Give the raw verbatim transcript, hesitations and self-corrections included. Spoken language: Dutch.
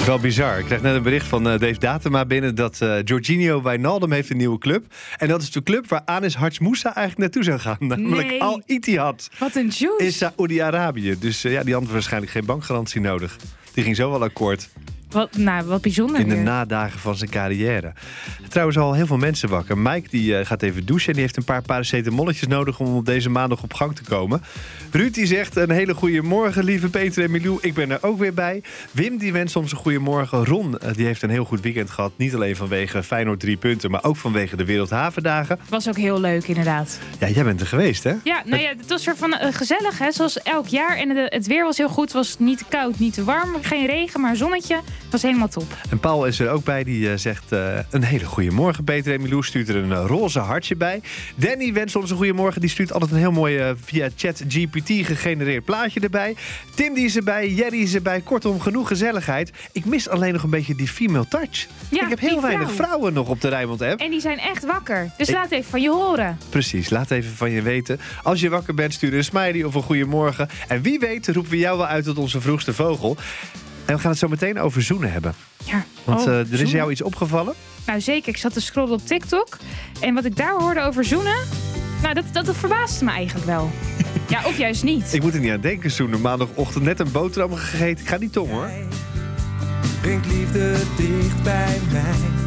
is wel bizar. Ik kreeg net een bericht van uh, Dave Datema binnen dat uh, Jorginho Wijnaldum heeft een nieuwe club. En dat is de club waar Anis Hartsmoussa eigenlijk naartoe zou gaan. Namelijk Nee. Al Ittihad. Wat een juice. In Saoedi-Arabië. Dus uh, ja, die had waarschijnlijk geen bankgarantie nodig. Die ging zo wel akkoord. Wat, nou, wat bijzonder. In de weer. nadagen van zijn carrière. Trouwens al heel veel mensen wakker. Mike die uh, gaat even douchen en die heeft een paar paracetamolletjes nodig om op deze maandag op gang te komen. Ruud die zegt een hele goede morgen, lieve Peter en Milou. Ik ben er ook weer bij. Wim die wenst ons een goede morgen. Ron uh, die heeft een heel goed weekend gehad. Niet alleen vanwege Feyenoord drie punten, maar ook vanwege de Wereldhavendagen. Was ook heel leuk, inderdaad. Ja, jij bent er geweest, hè? Ja, nou ja, het was er van uh, gezellig, hè, zoals elk jaar. En de, het weer was heel goed. Het was niet te koud, niet te warm. Geen regen, maar zonnetje. Het was helemaal top. En Paul is er ook bij. Die uh, zegt uh, een hele goede morgen, Peter en Milou. Stuurt er een uh, roze hartje bij. Danny wenst ons een goede morgen. Die stuurt altijd een heel mooi uh, via ChatGPT gegenereerd plaatje erbij. Tim die is erbij. Jerry is erbij. Kortom, genoeg gezelligheid. Ik mis alleen nog een beetje die female touch. Ja, ik heb die heel weinig vrouw. vrouwen nog op de Rijnmond app. En die zijn echt wakker. Dus Ik- laat even van je horen. Precies, laat even van je weten. Als je wakker bent, stuur een smiley of een goede morgen. En wie weet roepen we jou wel uit tot onze vroegste vogel. En we gaan het zo meteen over zoenen hebben. Ja. Want Oh, uh, er is zoenen. jou iets opgevallen. Nou zeker, ik zat te scrollen op TikTok. En wat ik daar hoorde over zoenen... Nou, dat, dat, dat verbaasde me eigenlijk wel. Ja, of juist niet. Ik moet er niet aan denken, zoenen. Maandagochtend net een boterham gegeten. Ik ga niet tong, hoor. Brengt liefde dicht bij mij.